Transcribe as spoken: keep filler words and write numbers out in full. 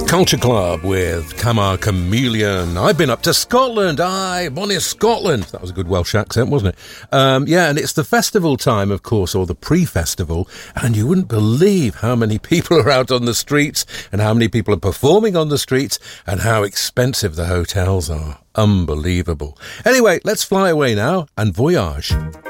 Culture Club with Camar Chameleon. I've been up to Scotland. Aye, bonnie Scotland. That was a good Welsh accent, wasn't it? Um, yeah, and it's the festival time, of course, or the pre-festival, and you wouldn't believe how many people are out on the streets and how many people are performing on the streets and how expensive the hotels are. Unbelievable. Anyway, let's fly away now and voyage.